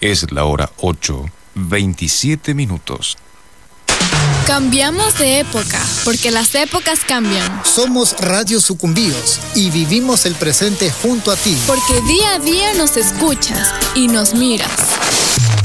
Es la hora 8:27. Cambiamos de época, porque las épocas cambian. Somos Radio Sucumbíos y vivimos el presente junto a ti. Porque día a día nos escuchas y nos miras.